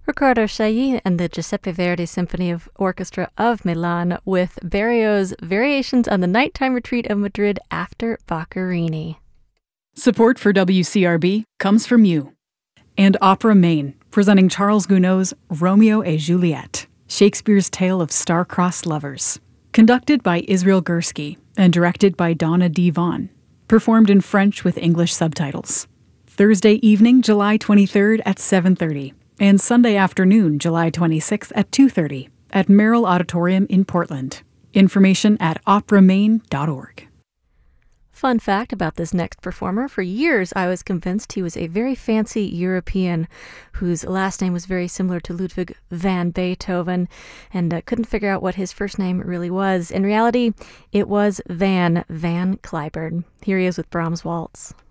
Riccardo Chailly and the Giuseppe Verdi Symphony Orchestra of Milan with Berio's Variations on the Nighttime Retreat of Madrid after Boccherini. Support for WCRB comes from you. And Opera Maine, presenting Charles Gounod's Romeo et Juliet, Shakespeare's tale of star-crossed lovers. Conducted by Israel Gursky and directed by Donna D. Vaughn. Performed in French with English subtitles. Thursday evening, July 23rd at 7:30. And Sunday afternoon, July 26th at 2:30 at Merrill Auditorium in Portland. Information at operamaine.org. Fun fact about this next performer, for years I was convinced he was a very fancy European whose last name was very similar to Ludwig van Beethoven, and couldn't figure out what his first name really was. In reality, it was Van Cliburn. Here he is with Brahms' Waltz.